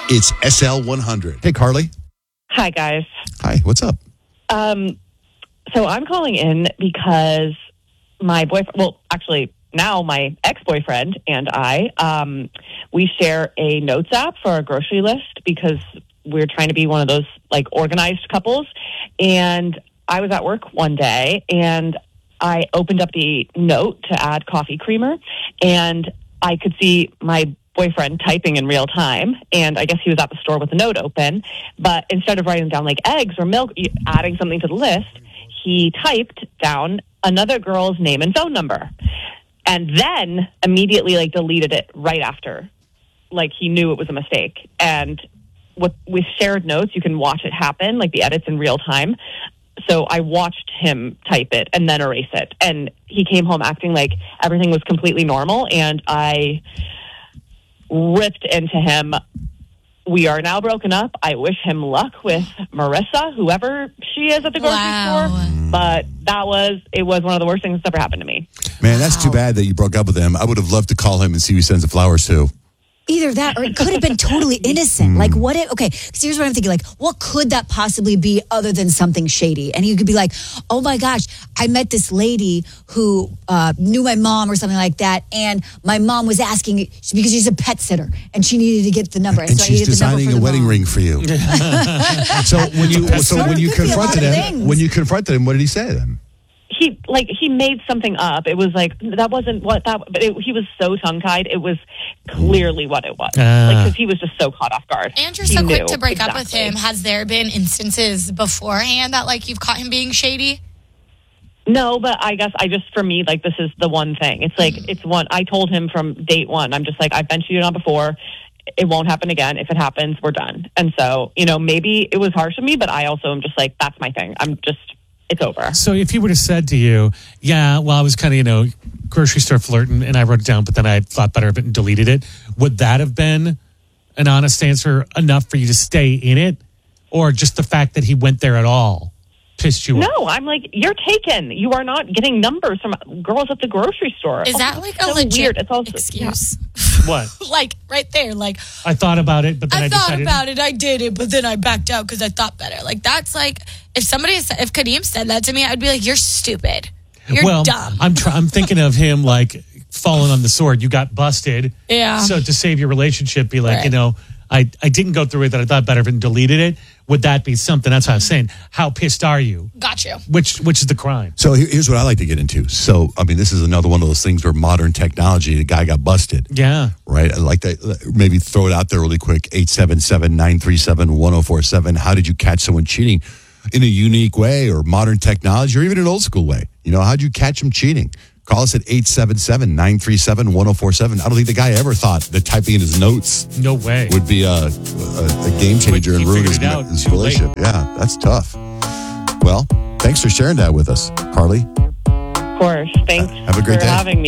It's SL100. Hey, Carly. Hi, guys. Hi, what's up? So I'm calling in because my boyfriend, well, actually, now my ex-boyfriend and I, we share a notes app for our grocery list because we're trying to be one of those, like, organized couples. And I was at work one day, and I opened up the note to add coffee creamer, and I could see my boyfriend typing in real time, and I guess he was at the store with the note open, but instead of writing down like eggs or milk, adding something to the list, he typed down another girl's name and phone number, and then immediately like deleted it right after, like he knew it was a mistake. And with shared notes, you can watch it happen, like the edits in real time. So I watched him type it and then erase it, and he came home acting like everything was completely normal, and I ripped into him. We are now broken up. I wish him luck with Marissa, whoever she is at the grocery store. But it was one of the worst things that's ever happened to me. Man, that's too bad that you broke up with him. I would have loved to call him and see who he sends the flowers to. Either that, or it could have been totally innocent. Like, what if, okay, because here's what I'm thinking, like, what could that possibly be other than something shady? And you could be like, oh my gosh, I met this lady who knew my mom or something like that, and my mom was asking, because she's a pet sitter, and she needed to get the number. And so she's designing a wedding ring for you. So when you confronted him, what did he say then? He made something up. It was like, that wasn't what that, but he was so tongue-tied. It was clearly what it was. Because he was just so caught off guard. And you're so quick to break up with him. Has there been instances beforehand that, like, you've caught him being shady? No, but I guess for me, like, this is the one thing. It's like, I told him from date one, I'm just like, I've been cheated on before. It won't happen again. If it happens, we're done. And so, maybe it was harsh of me, but I also am just like, that's my thing. It's over. So if he would have said to you, yeah, well, I was kind of, grocery store flirting, and I wrote it down, but then I thought better of it and deleted it, would that have been an honest answer enough for you to stay in it? Or just the fact that he went there at all pissed you off? No, I'm like, you're taken. You are not getting numbers from girls at the grocery store. Is that like a legit weird. It's also, excuse? Yeah. What? Like, right there, like... I thought about it, but then I decided... I thought about it, I did it, but then I backed out because I thought better. Like, that's like... If Kadeem said that to me, I'd be like, you're stupid. You're dumb. I'm thinking of him, like, falling on the sword. You got busted. Yeah. So to save your relationship, be like, right. I didn't go through it, that I thought better of it and deleted it. Would that be something? That's what I was saying. How pissed are you? Got you. Which is the crime? So here's what I like to get into. So, I mean, this is another one of those things where modern technology, the guy got busted. Yeah. Right? I'd like to maybe throw it out there really quick. 877-937-1047. How did you catch someone cheating in a unique way, or modern technology, or even an old school way? How'd you catch them cheating? Call us at 877-937-1047. I don't think the guy ever thought that typing in his notes would be a game changer and ruin his relationship. Yeah, that's tough. Well, thanks for sharing that with us, Carly. Of course. Thanks Have a great for day. having me.